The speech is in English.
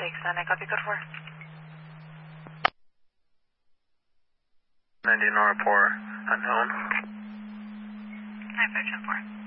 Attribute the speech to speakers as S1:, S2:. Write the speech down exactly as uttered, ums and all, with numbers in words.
S1: takes nine, I copy code four.
S2: ninety Nora four, unknown.
S1: nine five ten four.